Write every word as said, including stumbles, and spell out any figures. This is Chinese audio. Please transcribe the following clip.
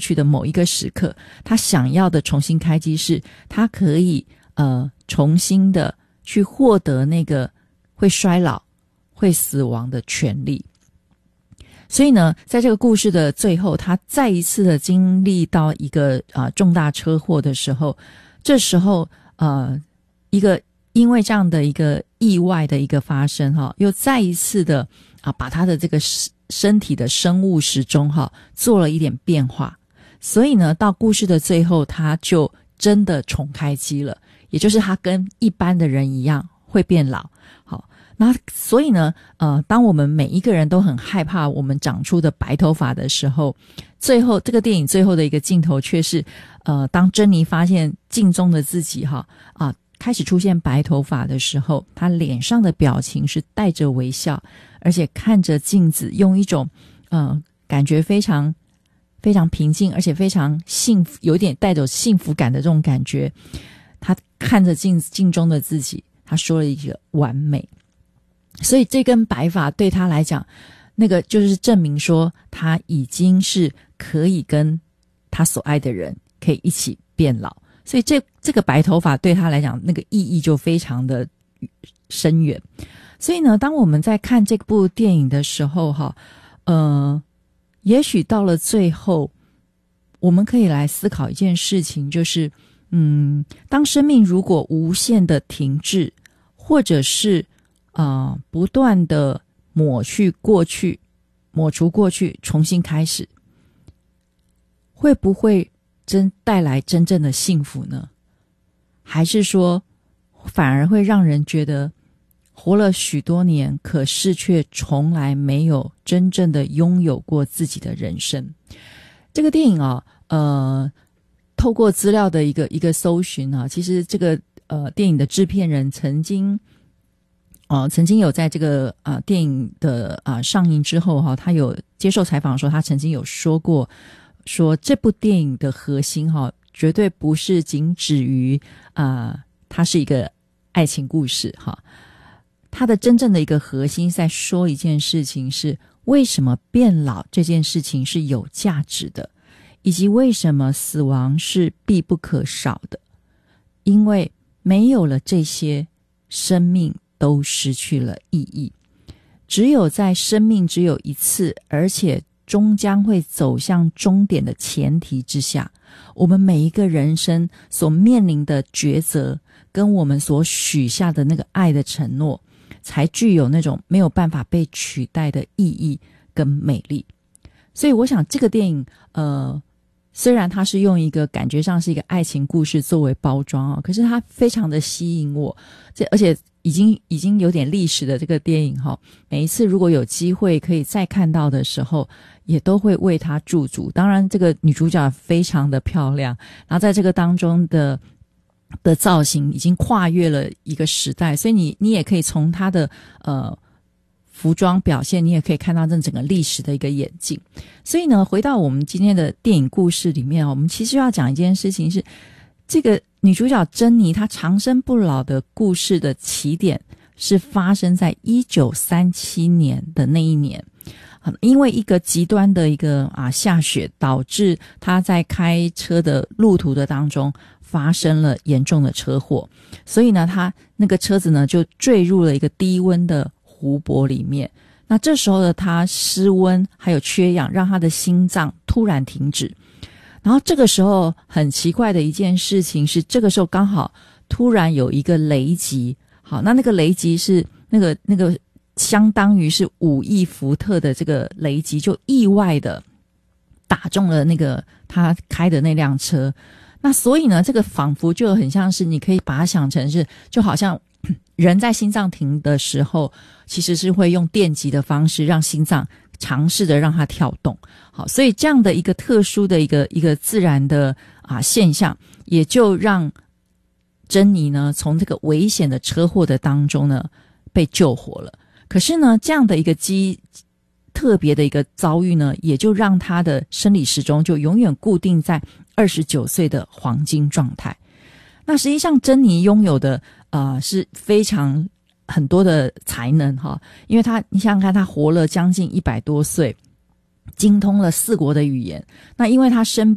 去的某一个时刻，他想要的重新开机是他可以呃重新的去获得那个会衰老会死亡的权利。所以呢，在这个故事的最后，他再一次的经历到一个啊、呃、重大车祸的时候，这时候呃一个因为这样的一个意外的一个发生哈，又再一次的啊把他的这个身体的生物时钟哈做了一点变化。所以呢，到故事的最后，他就真的重开机了，也就是他跟一般的人一样会变老。好，那所以呢，呃，当我们每一个人都很害怕我们长出的白头发的时候，最后这个电影最后的一个镜头却是，呃，当珍妮发现镜中的自己哈啊开始出现白头发的时候，她脸上的表情是带着微笑，而且看着镜子，用一种呃感觉非常非常平静，而且非常幸福，有点带着幸福感的这种感觉。她看着镜镜中的自己，她说了一个完美。所以这根白发对他来讲，那个就是证明说他已经是可以跟他所爱的人可以一起变老。所以这这个白头发对他来讲，那个意义就非常的深远。所以呢，当我们在看这部电影的时候哈，呃，也许到了最后，我们可以来思考一件事情，就是嗯，当生命如果无限的停滞，或者是啊、呃，不断的抹去过去，抹除过去，重新开始，会不会真带来真正的幸福呢？还是说，反而会让人觉得活了许多年，可是却从来没有真正的拥有过自己的人生？这个电影啊，呃，透过资料的一个一个搜寻啊，其实这个呃电影的制片人曾经。呃，曾经有在这个啊、呃、电影的啊、呃、上映之后哈，他有接受采访说，他曾经有说过，说这部电影的核心哈，绝对不是仅止于啊、呃，它是一个爱情故事哈，它的真正的一个核心在说一件事情是，为什么变老这件事情是有价值的，以及为什么死亡是必不可少的，因为没有了这些，生命都失去了意义。只有在生命只有一次，而且终将会走向终点的前提之下，我们每一个人生所面临的抉择，跟我们所许下的那个爱的承诺，才具有那种没有办法被取代的意义跟美丽。所以我想这个电影呃，虽然它是用一个感觉上是一个爱情故事作为包装啊，可是它非常的吸引我。这而且已经已经有点历史的这个电影哈，每一次如果有机会可以再看到的时候，也都会为它驻足。当然这个女主角非常的漂亮，然后在这个当中的的造型已经跨越了一个时代，所以你你也可以从她的呃服装表现，你也可以看到这整个历史的一个演进。所以呢，回到我们今天的电影故事里面，我们其实要讲一件事情是，这个女主角珍妮她长生不老的故事的起点是发生在一九三七年的那一年。因为一个极端的一个啊下雪，导致她在开车的路途的当中发生了严重的车祸，所以呢她那个车子呢就坠入了一个低温的湖泊里面。那这时候的她失温还有缺氧，让她的心脏突然停止。然后这个时候很奇怪的一件事情是，这个时候刚好突然有一个雷击，好，那那个雷击是那个那个相当于是五亿伏特的这个雷击，就意外的打中了那个他开的那辆车。那所以呢，这个仿佛就很像是，你可以把它想成是，就好像人在心脏停的时候，其实是会用电击的方式让心脏尝试的让它跳动。好，所以这样的一个特殊的一个一个自然的啊现象，也就让珍妮呢从这个危险的车祸的当中呢被救活了。可是呢，这样的一个机特别的一个遭遇呢，也就让她的生理时钟就永远固定在二十九岁的黄金状态。那实际上珍妮拥有的呃是非常很多的才能哈，因为她你想想看，她活了将近一百多岁，精通了四国的语言。那因为她生